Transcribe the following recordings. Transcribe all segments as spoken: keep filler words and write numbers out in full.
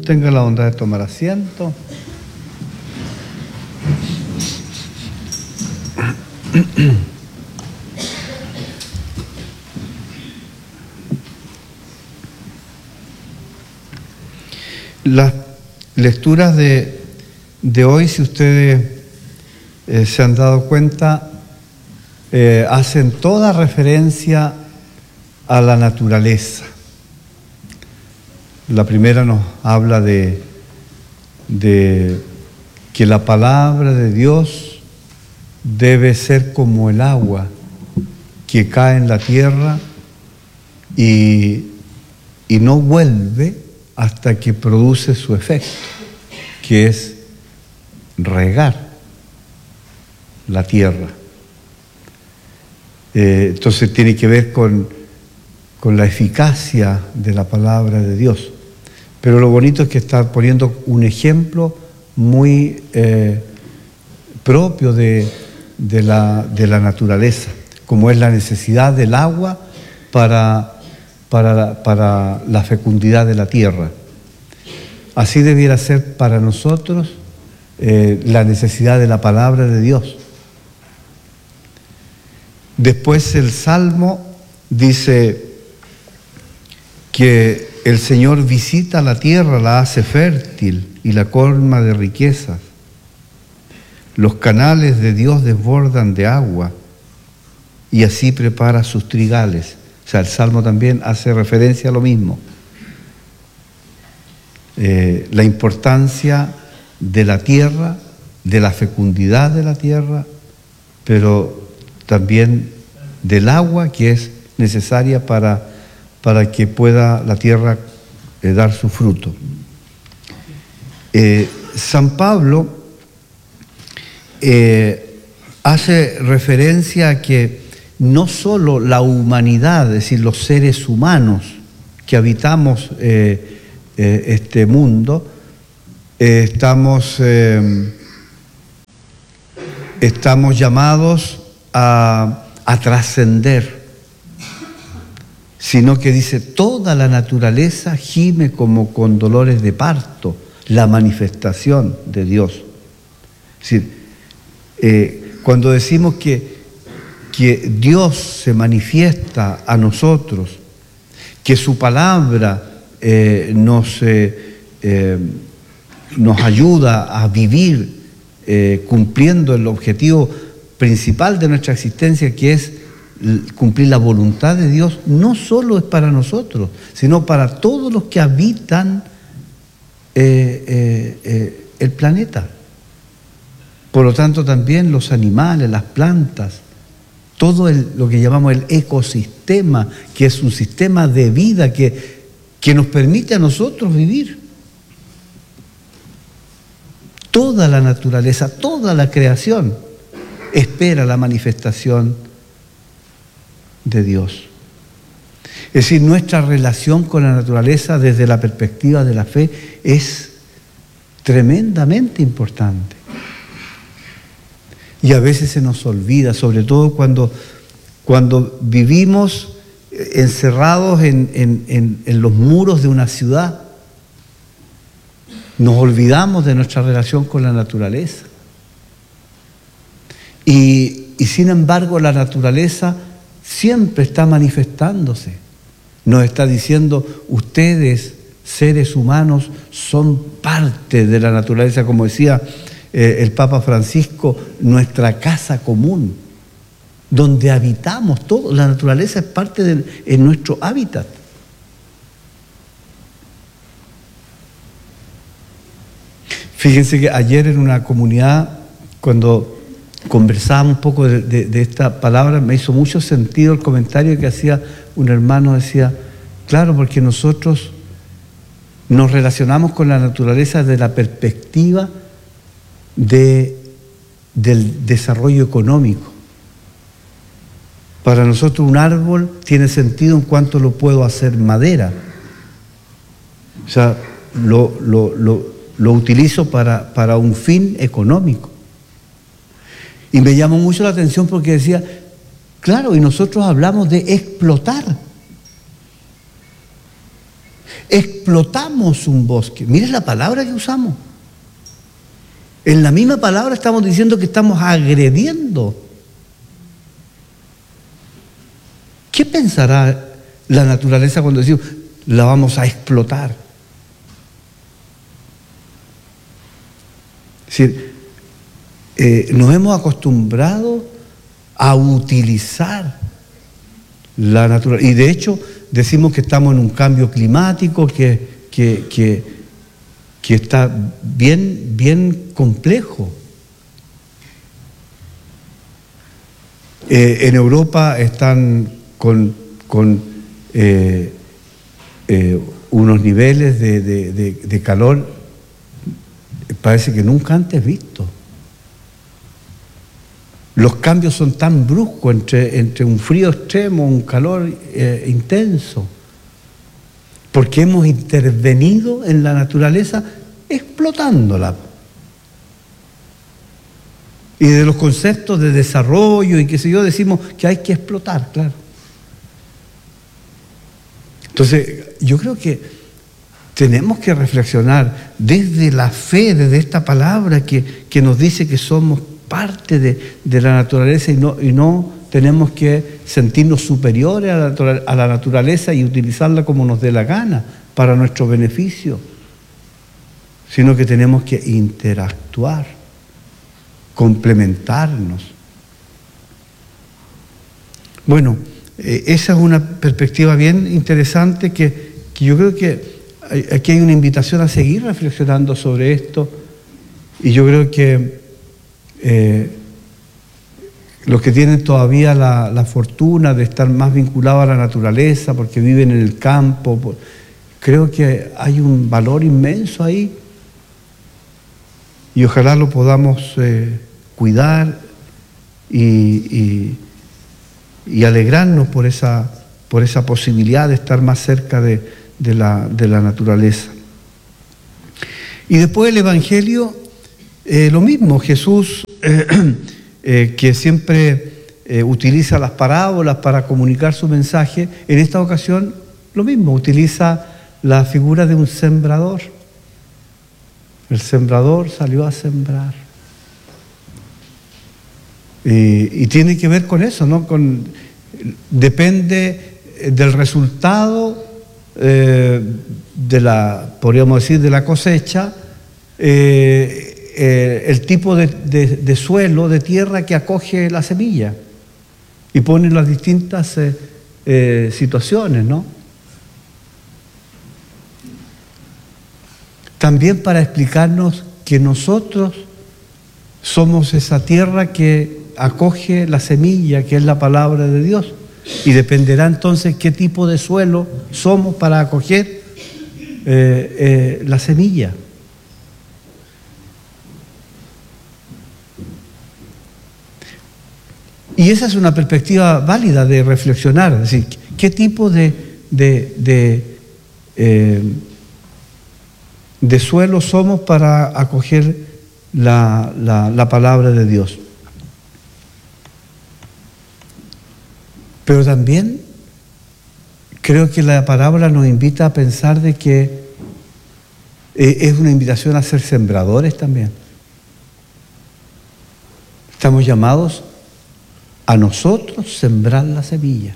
tenga la bondad de tomar asiento. Las lecturas de, de hoy, si ustedes eh, se han dado cuenta, eh, hacen toda referencia a la naturaleza. La primera nos habla de, de que la palabra de Dios debe ser como el agua que cae en la tierra y, y no vuelve hasta que produce su efecto, que es regar la tierra. Eh, entonces tiene que ver con, con la eficacia de la palabra de Dios. Pero lo bonito es que está poniendo un ejemplo muy eh, propio de, de, la, de la naturaleza, como es la necesidad del agua para, para, para la fecundidad de la tierra. Así debiera ser para nosotros eh, la necesidad de la palabra de Dios. Después el Salmo dice que el Señor visita la tierra, la hace fértil y la colma de riquezas. Los canales de Dios desbordan de agua y así prepara sus trigales. O sea, el Salmo también hace referencia a lo mismo. Eh, la importancia de la tierra, de la fecundidad de la tierra, pero también del agua que es necesaria para, para que pueda la tierra eh, dar su fruto. Eh, San Pablo eh, hace referencia a que no solo la humanidad, es decir, los seres humanos que habitamos eh, eh, este mundo, eh, estamos, eh, estamos llamados a, a trascender, sino que dice, toda la naturaleza gime como con dolores de parto, la manifestación de Dios. Es decir, eh, cuando decimos que, que Dios se manifiesta a nosotros, que su palabra eh, nos, eh, eh, nos ayuda a vivir eh, cumpliendo el objetivo principal de nuestra existencia, que es cumplir la voluntad de Dios, no solo es para nosotros, sino para todos los que habitan eh, eh, eh, el planeta. Por lo tanto, también los animales, las plantas, todo el, lo que llamamos el ecosistema, que es un sistema de vida que, que nos permite a nosotros vivir. Toda la naturaleza, toda la creación espera la manifestación de Dios. Es decir, nuestra relación con la naturaleza desde la perspectiva de la fe es tremendamente importante. Y a veces se nos olvida, sobre todo cuando, cuando vivimos encerrados en, en, en, en los muros de una ciudad. Nos olvidamos de nuestra relación con la naturaleza. Y, y sin embargo la naturaleza siempre está manifestándose. Nos está diciendo, ustedes, seres humanos, son parte de la naturaleza, como decía eh, el Papa Francisco, nuestra casa común, donde habitamos todos. La naturaleza es parte de en nuestro hábitat. Fíjense que ayer en una comunidad, cuando conversábamos un poco de, de, de esta palabra, me hizo mucho sentido el comentario que hacía un hermano, decía, claro, porque nosotros nos relacionamos con la naturaleza desde la perspectiva de, del desarrollo económico. Para nosotros un árbol tiene sentido en cuanto lo puedo hacer madera. O sea, lo, lo, lo, lo utilizo para, para un fin económico. Y me llamó mucho la atención porque decía, claro, y nosotros hablamos de explotar. explotamos un bosque. Miren la palabra que usamos. En la misma palabra estamos diciendo que estamos agrediendo. ¿Qué pensará la naturaleza cuando decimos la vamos a explotar? Es decir, eh, nos hemos acostumbrado a utilizar la naturaleza. Y de hecho decimos que estamos en un cambio climático que, que, que, que está bien, bien complejo. Eh, en Europa están con, con eh, eh, unos niveles de, de, de, de calor, parece que nunca antes visto. Los cambios son tan bruscos entre, entre un frío extremo, un calor eh, intenso, porque hemos intervenido en la naturaleza explotándola. Y de los conceptos de desarrollo y qué sé yo, decimos que hay que explotar, claro. Entonces, yo creo que tenemos que reflexionar desde la fe, desde esta palabra que, que nos dice que somos parte de, de la naturaleza y no, y no tenemos que sentirnos superiores a la, a la naturaleza y utilizarla como nos dé la gana para nuestro beneficio, sino que tenemos que interactuar, complementarnos. Bueno, eh, esa es una perspectiva bien interesante que, que yo creo que hay, aquí hay una invitación a seguir reflexionando sobre esto, y yo creo que Eh, los que tienen todavía la, la fortuna de estar más vinculados a la naturaleza porque viven en el campo, por, creo que hay un valor inmenso ahí y ojalá lo podamos eh, cuidar y, y, y alegrarnos por esa, por esa posibilidad de estar más cerca de, de, la, de la naturaleza. Y después el Evangelio, eh, lo mismo, Jesús Eh, eh, que siempre eh, utiliza las parábolas para comunicar su mensaje, en esta ocasión lo mismo, utiliza la figura de un sembrador. El sembrador salió a sembrar. Y, y tiene que ver con eso, ¿no? Con, depende del resultado eh, de la, podríamos decir, de la cosecha, eh, Eh, el tipo de, de, de suelo, de tierra que acoge la semilla y pone las distintas eh, eh, situaciones, ¿no? También para explicarnos que nosotros somos esa tierra que acoge la semilla, que es la palabra de Dios, y dependerá entonces qué tipo de suelo somos para acoger eh, eh, la semilla. Y esa es una perspectiva válida de reflexionar, es decir, qué tipo de, de, de, eh, de suelo somos para acoger la, la, la palabra de Dios. Pero también creo que la palabra nos invita a pensar de que eh, es una invitación a ser sembradores también. Estamos llamados a nosotros sembrar la semilla.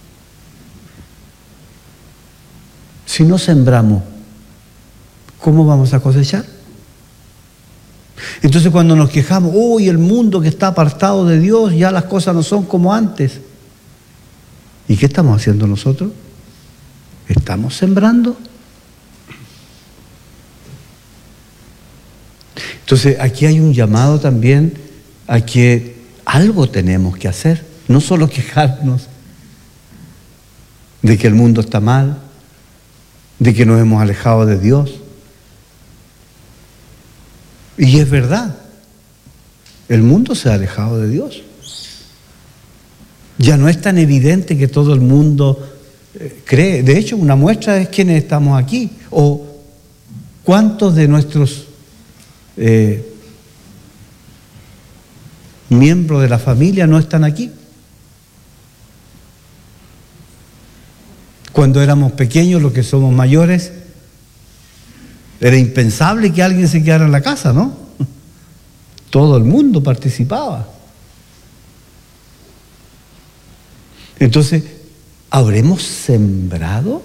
Si no sembramos, ¿cómo vamos a cosechar? Entonces cuando nos quejamos, uy, el mundo que está apartado de Dios, ya las cosas no son como antes. ¿Y qué estamos haciendo nosotros? ¿Estamos sembrando? Entonces aquí hay un llamado también a que algo tenemos que hacer, no solo quejarnos de que el mundo está mal, de que nos hemos alejado de Dios. Y es verdad, el mundo se ha alejado de Dios. Ya no es tan evidente que todo el mundo eh, cree. De hecho, una muestra es quiénes estamos aquí, o cuántos de nuestros eh, miembros de la familia no están aquí. Cuando éramos pequeños, los que somos mayores, Era impensable que alguien se quedara en la casa, ¿no? Todo el mundo participaba. Entonces, ¿habremos sembrado?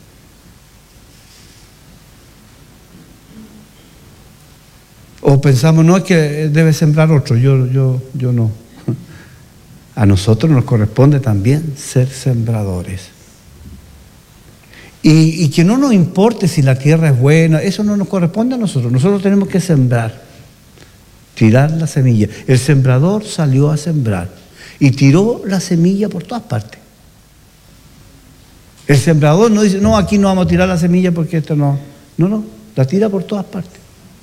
O pensamos, no, es que debe sembrar otro, yo, yo, yo no. A nosotros nos corresponde también ser sembradores. Y, y que no nos importe si la tierra es buena, eso no nos corresponde a nosotros. Nosotros tenemos que sembrar, tirar la semilla. El sembrador salió a sembrar y tiró la semilla por todas partes. El sembrador no dice, no, aquí no vamos a tirar la semilla porque esto no. No, no, la tira por todas partes.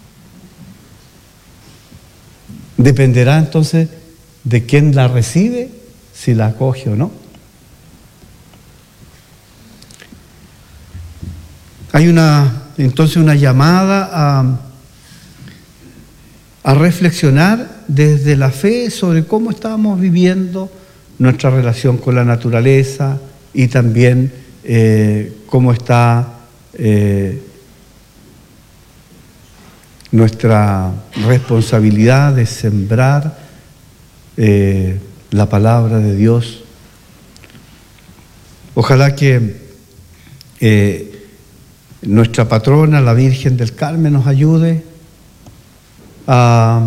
Dependerá entonces de quién la recibe, si la acoge o no. Hay una, entonces una llamada a, a reflexionar desde la fe sobre cómo estamos viviendo nuestra relación con la naturaleza y también eh, cómo está eh, nuestra responsabilidad de sembrar eh, la palabra de Dios. Ojalá que eh, nuestra patrona, la Virgen del Carmen, nos ayude a,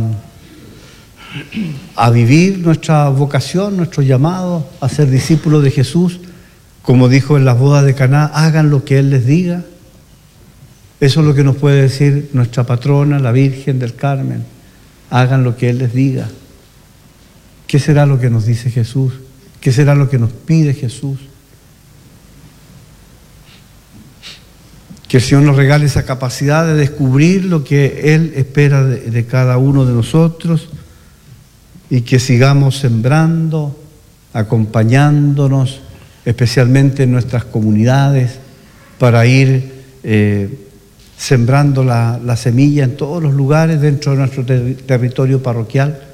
a vivir nuestra vocación, nuestro llamado a ser discípulos de Jesús, como dijo en las bodas de Caná, hagan lo que Él les diga. Eso es lo que nos puede decir nuestra patrona, la Virgen del Carmen. Hagan lo que Él les diga. ¿Qué será lo que nos dice Jesús? ¿Qué será lo que nos pide Jesús? Que el Señor nos regale esa capacidad de descubrir lo que Él espera de, de cada uno de nosotros y que sigamos sembrando, acompañándonos, especialmente en nuestras comunidades, para ir eh, sembrando la, la semilla en todos los lugares dentro de nuestro ter- territorio parroquial,